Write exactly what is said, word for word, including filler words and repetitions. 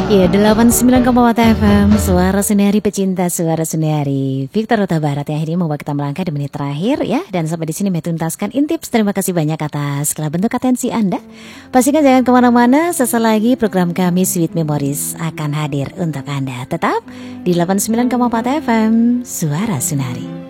Ya, delapan puluh sembilan koma empat F M, Suara Sendiri, pecinta Suara Sendiri. Victor Huta Barat yang akhirnya membawa kita melangkah di menit terakhir ya. Dan sampai di sini metuntaskan Intips. Terima kasih banyak atas segala bentuk atensi Anda. Pastikan jangan kemana-mana, sesaat lagi program kami Sweet Memories akan hadir untuk Anda. Tetap di delapan puluh sembilan koma empat F M, Suara Sendiri.